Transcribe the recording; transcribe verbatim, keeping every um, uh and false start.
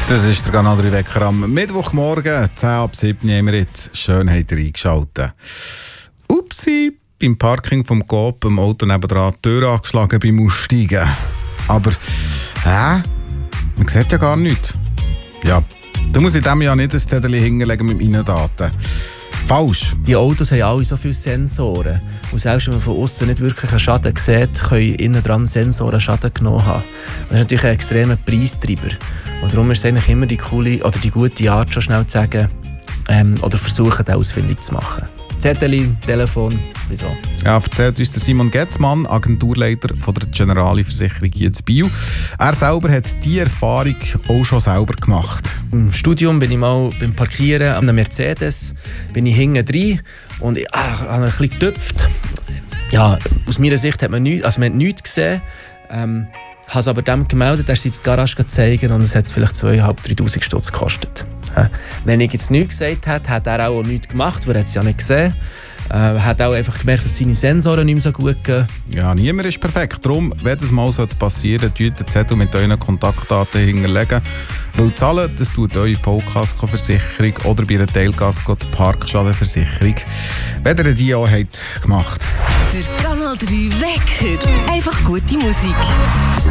Das ist der Kanal drei Wecker am Mittwochmorgen, zehn ab sieben haben wir jetzt. Schön habt ihr eingeschaltet. Upsi, beim Parking vom Coop im Auto nebendran die Tür angeschlagen beim Aussteigen. Aber, hä? Man sieht ja gar nichts. Ja, da muss ich dem ja nicht ein Zettel hinterlegen mit meinen Daten. Falsch. Die Autos haben alle so viele Sensoren. Und selbst wenn man von außen nicht wirklich einen Schaden sieht, können innen dran Sensoren Schaden genommen haben. Das ist natürlich ein extremer Preistreiber. Und darum ist es eigentlich immer die coole oder die gute Art, schon schnell zu sagen ähm, oder versuchen, den ausfindig zu machen. Zettel, Telefon, wieso? Ja, erzählt uns der Simon Getzmann, Agenturleiter von der Generali Versicherung hier in Biel. Er selber hat diese Erfahrung auch schon selber gemacht. Im Studium bin ich mal beim Parkieren an einem Mercedes, bin ich hinten rein und ich ah, habe ein bisschen getüpft. Ja, aus meiner Sicht hat man nichts, also man hat nichts gesehen. Ähm, Ich habe es aber dem gemeldet, er ist in die Garage zeigen und es hat vielleicht zweitausend, dreitausend Stutz gekostet. Wenn ich jetzt nichts gesagt hätte, hat er auch nichts gemacht, weil er es ja nicht gesehen. Er äh, hat auch einfach gemerkt, dass seine Sensoren nicht mehr so gut gehen. Ja, niemand ist perfekt. Darum, wenn das mal passieren sollte, den Zettel mit euren Kontaktdaten hinterlegen. Weil zahlen, das tut eure Vollkaskoversicherung oder bei einer Teilkasko die Parkschadenversicherung. Wenn ihr die auch habt gemacht. Der Kanal drei Wecker. Einfach gute Musik.